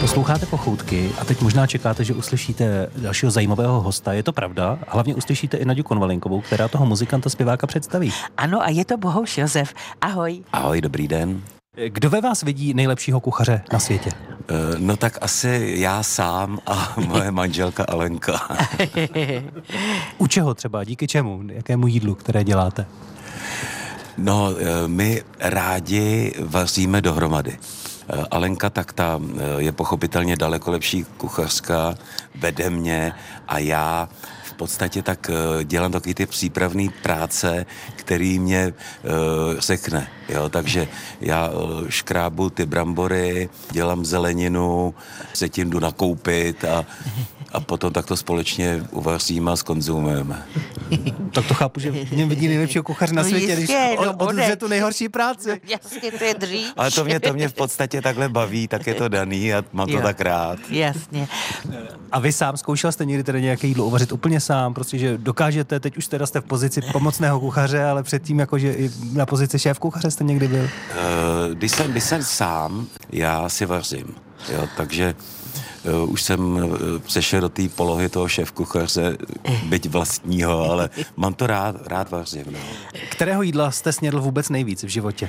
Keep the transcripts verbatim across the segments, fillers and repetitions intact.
Posloucháte Pochoutky a teď možná čekáte, že uslyšíte dalšího zajímavého hosta. Je to pravda? Hlavně uslyšíte i Naďu Konvalinkovou, která toho muzikanta zpěváka představí. Ano, a je to Bohuš Josef. Ahoj. Ahoj, dobrý den. Kdo ve vás vidí nejlepšího kuchaře na světě? No tak asi já sám a moje manželka Alenka. U čeho třeba? Díky čemu? Jakému jídlu, které děláte? No, my rádi vaříme dohromady. Alenka tak ta je pochopitelně daleko lepší kuchařka, vede mě a já v podstatě tak dělám taky ty přípravné práce, který mě uh, řekne. Jo? Takže já uh, škrábu ty brambory, dělám zeleninu, se tím jdu nakoupit a, a potom tak to společně uvaříme a zkonzumujeme. Tak to chápu, že v něm vidí nejlepšího kuchaře na No světě, jistě, když no od, odře tu nejhorší práci. Jasně, to je dřív. Ale to mě, to mě v podstatě takhle baví, tak je to daný a mám Jo. to tak rád. Jasně. A vy sám zkoušel jste někdy tedy nějaké jídlo uvařit úplně sám, prostě, že dokážete, teď už teda jste v pozici pomocného kuchaře, ale předtím jakože i na pozici šéf kuchaře jste někdy byl? Uh, když, jsem, když jsem sám, já si vařím, jo, takže uh, už jsem uh, přešel do té polohy toho šéfkuchaře, byť vlastního, ale mám to rád, rád vařím. No. Kterého jídla jste snědl vůbec nejvíc v životě?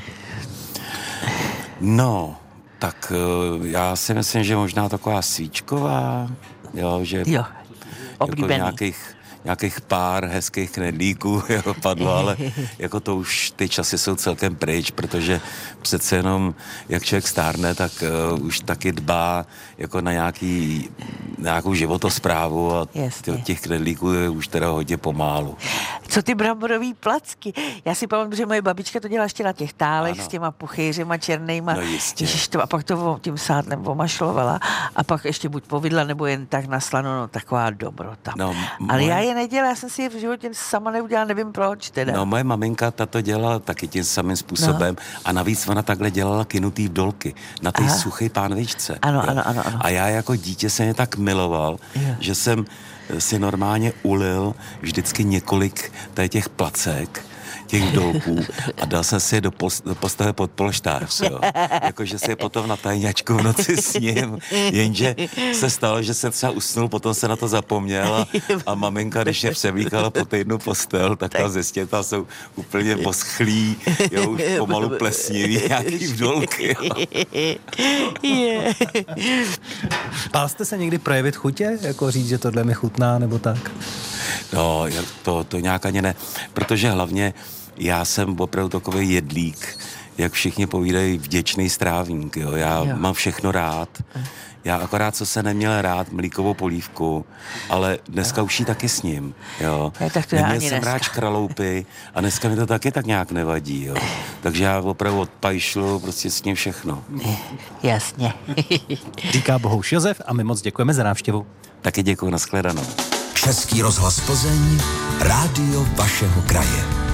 no, tak uh, já si myslím, že možná taková svíčková, jo, že Jo, jako oblíbený. nějakých nějakých pár hezkých knedlíků jo, padlo, ale jako to už ty časy jsou celkem pryč, protože přece jenom, jak člověk stárne, tak uh, už taky dbá jako na nějaký, nějakou životosprávu a Jasně. těch knedlíků je už teda hodně pomálu. Co ty bramborový placky? Já si pamatuju, že moje babička to dělala ještě na těch tálech Ano. s těma puchýřima černýma. No jistě. Ježiš, to, a pak to tím sádlem omašlovala a pak ještě buď povidla, nebo jen tak na slano, no taková dobrota. No, Ale moje- já je nedělala, já jsem si je v životě sama neudělala, nevím proč teda. No, moje maminka tato dělala taky tím samým způsobem no. a navíc ona takhle dělala kynutý vdolky na té suché pánvičce. Ano, jo. ano, ano, ano. A já jako dítě jsem je tak miloval, Jo. že jsem si normálně ulil vždycky několik tady těch placek, těch vdolků a dal jsem si je do, post, do postele pod polštář, jo. Jakože si je potom na tajňačku v noci s ním, jenže se stalo, že jsem třeba usnul, potom se na to zapomněl a, a maminka, když mě převlíkala po týdnu postel, tak ta ze stěta jsou úplně poschlí, jo, už pomalu plesnivý, nějaký vdolky, jo. Je. Bál jste se někdy projevit chutě? Jako říct, že tohle mi chutná, nebo tak? No, to, to nějak ani ne, protože hlavně já jsem opravdu takový jedlík, jak všichni povídají, vděčný strávník, jo. Já Jo. mám všechno rád. Já akorát, co se neměl rád, mlíkovou polívku, ale dneska už jí taky s ním, jo. Já tak to já Neměl ani jsem dneska. rád škraloupy a dneska mi to taky tak nějak nevadí, jo. Takže já opravdu odpajšlu prostě s ním všechno. Jasně. Říká Bohuš Josef a my moc děkujeme za návštěvu. Taky děkuji, nashledanou. Český rozhlas Plzeň, rádio vašeho kraje.